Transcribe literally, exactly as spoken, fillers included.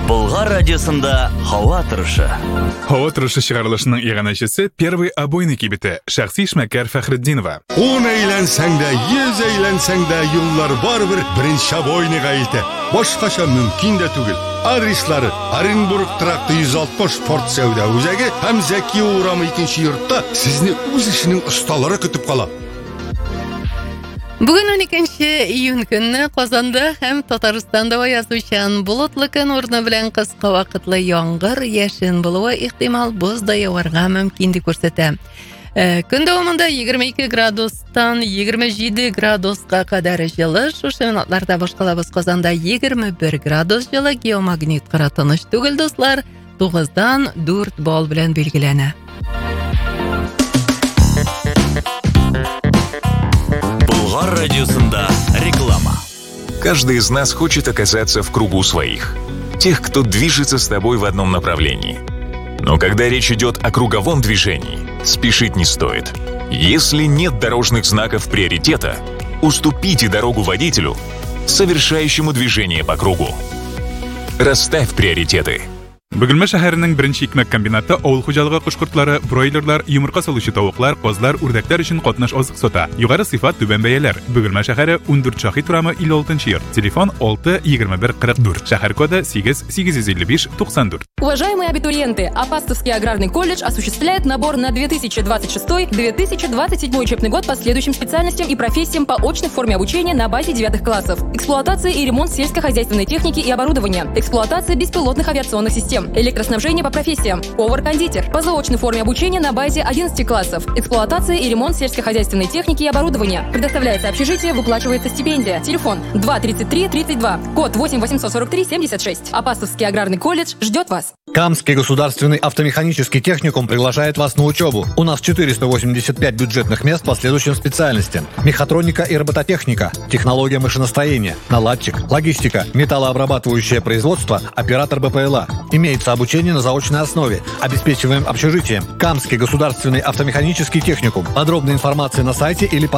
Болгар радиосында һава торышы. Һава торышы чыгарылышының иганәчесе первый обойный кибете шәхси эшмәкәр Фәхретдинова. Он әйләнсәң дә, йөз әйләнсәң дә юллар барыбер беренче обойныйга итә. Башкача мөмкин дә түгел. Адреслары Оренбург тракты йөз алтмыш спорт сәүдә үзәге һәм Зәки урамы икенче йортта сезне үз эшенең осталары көтеп кала. Бүген уникенче июнь көнне Казанда һәм Татарстанда язучан болытлы көн урыны белән кыска вакытлы яңгыр, яшен булуы ихтимал боз да яварга мөмкин дип күрсәтә. Көн дәвамында егерме ике градустан егерме җиде градуска кадәр җылы, шушы минутларда башкалабыз Казанда егерме бер градус җылы, геомагнит кыры тыныч түгел дуслар, тугыздан дүрт балл белән билгеләнә. Болгар радиосында реклама. Каждый из нас хочет оказаться в кругу своих. Тех, кто движется с тобой в одном направлении. Но когда речь идет о круговом движении, спешить не стоит. Если нет дорожных знаков приоритета, уступите дорогу водителю, совершающему движение по кругу. Расставь приоритеты. Бөгелмә шәһәренең беренче икмәк комбинаты авыл хуҗалыгы кушкортлары, бройлерлар, йомырка салучы тавыклар, козлар, үрдәкләр өчен катнаш азык сата. Югары сыйфат, түбән бәяләр. Бөгелмә шәһәре ундүрт Шаһит урамы илле алтынчы йорт. Телефон алты егерме бер кырык дүрт. Шәһәр коды сигез сигез йөз илле биш туксан дүрт. Уважаемые абитуриенты, Апастовский аграрный колледж осуществляет набор на две тысячи двадцать шестой - две тысячи двадцать седьмой учебный год по следующим специальностям и профессиям по очной форме обучения на базе девятых классов. Эксплуатация и ремонт сельскохозяйственной техники и оборудования. Эксплуатация беспилотных авиационных систем. Электроснабжение по профессиям. Повар-кондитер. По заочной форме обучения на базе одиннадцати классов. Эксплуатация и ремонт сельскохозяйственной техники и оборудования. Предоставляется общежитие, выплачивается стипендия. Телефон два тридцать три тридцать два. Код восемь восемьсот сорок три семьдесят шесть. Апастовский аграрный колледж ждет вас. Камский государственный автомеханический техникум приглашает вас на учебу. У нас четыреста восемьдесят пять бюджетных мест по следующим специальностям: мехатроника и робототехника, технология машиностроения, наладчик, логистика, металлообрабатывающее производство, оператор БПЛА. Имеется обучение на заочной основе. Обеспечиваем общежитием. Камский государственный автомеханический техникум. Подробная информация на сайте или по